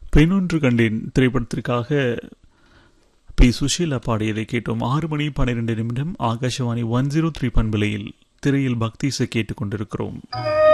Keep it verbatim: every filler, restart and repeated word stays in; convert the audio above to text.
பெண்ணொன்று கண்டேன் திரைப்படத்திற்காக பி சுஷீலா பாடியதை கேட்டோம். ஆறு மணி பன்னிரண்டு நிமிடம். ஆகாஷவாணி ஒன் ஜீரோ த்ரீ பண்பலையில் திரையில் பக்தி இசை கேட்டுக் கொண்டிருக்கிறோம்.